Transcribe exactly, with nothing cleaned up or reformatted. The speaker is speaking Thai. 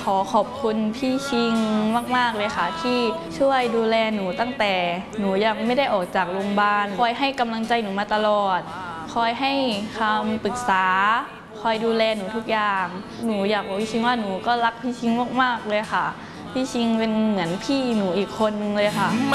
ขอขอบคุณพี่ชิงมากๆเลยค่ะที่ช่วยดูแลหนูตั้งแต่หนูยังไม่ได้ออกจากโรงพยาบาลคอยให้กำลังใจหนูมาตลอดคอยให้คำปรึกษาคอยดูแลหนูทุกอย่างหนูอยากบอกพี่ชิงว่าหนูก็รักพี่ชิงมากๆเลยค่ะพี่ชิงเป็นเหมือนพี่หนูอีกคนนึงเลยค่ะ